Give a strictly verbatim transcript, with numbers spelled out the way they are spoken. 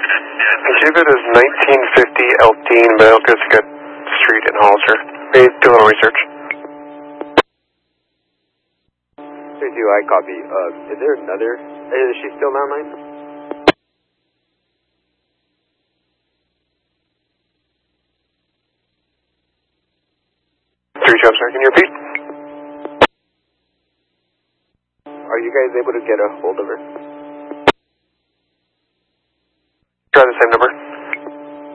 Exhibit is nineteen fifty Elkdean, Belkiscott Street in Hollister. Hey, do a little research. three two, I copy. Uh, is there another? Is she still online? three two, I'm sorry, can you repeat? Are you guys able to get a hold of her? Try the same number.